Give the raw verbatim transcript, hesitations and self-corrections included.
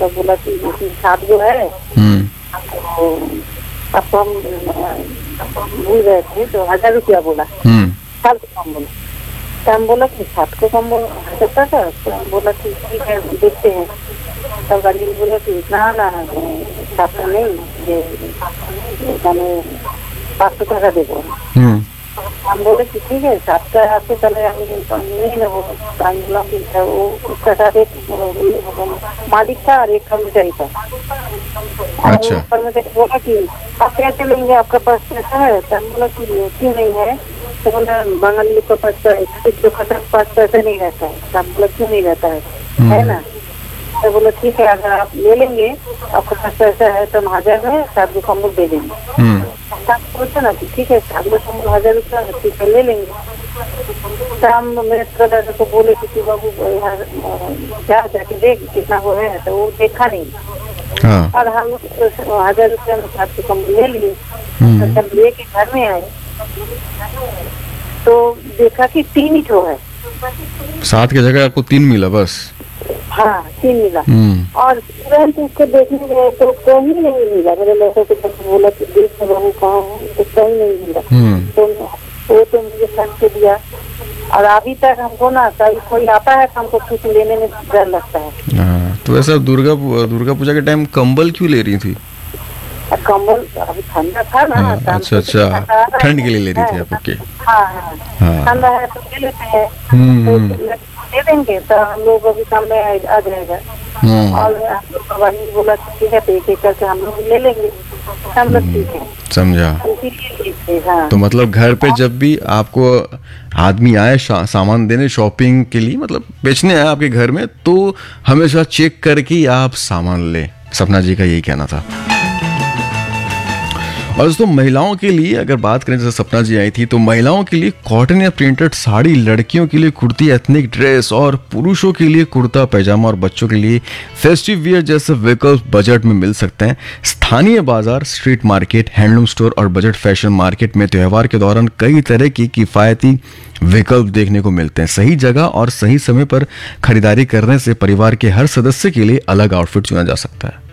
तो बोला कि इसमें सात गो है, हम्म तो आपको हम भूल गए थे तो हजार रुपया बोला, हम्म सात को कम बोला। तो हम बोला कि सात को कम सकता था, तो हम बोला कि ठीक है देखते हैं। तब गाड़ी बोला कि इतना ना सात का नहीं, ये मैंने पाँच सौ टका दे दो। हम्म हम बोले कि ठीक है सात का आपको चले नहीं ना, वो बोला कि वो उसका साथ एक मालिक था और एक कर्मचारी था। अच्छा। कर्मचारी बोला कि आप कैसे लेंगे, आपका पास पैसा है? तो हम बोला कि क्यों नहीं है? तो बोला बंगाली लोग का पास किसी के पास पैसा नहीं रहता है। तो हम बोला क्यों नहीं रहता है, है ना? तो बोला ठीक है अगर आप ले लेंगे, आपके पास पैसा है तो हम हजार में सात गो कम्बल दे देंगे। हम्म सोचा ना कि ठीक है सात गो कम्बल हजार रुपया ठीक है ले लेंगे। तो हम मेरे दादा को बोले कि बाबू यहाँ क्या जाके देख कितना वो है, तो वो देखा नहीं। हाँ और हम हजार रुपया में सात गो कम्बल ले लिए। तो जब लेके घर में आए तो देखा कि तीन ही ठो है। सात की जगह आपको तीन मिला बस। हाँ तीन मिला। हम्म और तुरंत उसको देखने गए तो कहीं नहीं मिला। मेरे लड़के को जब बोला कि देख बहू कहाँ है, तो कहीं नहीं मिला। हम्म तो वो तो मुझे खर्च के दिया। और अभी तक हमको ना कहीं कोई आता है तो हमको कुछ लेने में डर लगता है। हाँ, तो ऐसा दुर्गा दुर्गा पूजा के टाइम कंबल क्यों ले रही थी? और कम्बल अभी ठंडा था ना। हाँ, अच्छा अच्छा, ठंड के लिए ले रही थी आप? ओके। हाँ हाँ हाँ। ठंडा है तो ले लेते हैं, हम्म तो दे देंगे तो हम लोग अभी काम में आ जाएगा। हम्म और हम लोग का वही बोला ठीक है, तो एक एक करके हम लोग ले लेंगे। हम लोग ठीक है, समझा। इसीलिए ठीक है। हाँ तो मतलब घर पे जब भी आपको आदमी आए शा- सामान देने शॉपिंग के लिए, मतलब बेचने आए आपके घर में, तो हमेशा चेक करके ही आप सामान ले। सपना जी का यही कहना था। और दोस्तों महिलाओं के लिए अगर बात करें, जैसे सपना जी आई थी, तो महिलाओं के लिए कॉटन या प्रिंटेड साड़ी, लड़कियों के लिए कुर्ती एथनिक ड्रेस, और पुरुषों के लिए कुर्ता पैजामा, और बच्चों के लिए फेस्टिव वियर जैसे विकल्प बजट में मिल सकते हैं। स्थानीय बाजार, स्ट्रीट मार्केट, हैंडलूम स्टोर और बजट फैशन मार्केट में त्योहार के दौरान कई तरह की किफ़ायती विकल्प देखने को मिलते हैं। सही जगह और सही समय पर खरीदारी करने से परिवार के हर सदस्य के लिए अलग आउटफिट चुना जा सकता है।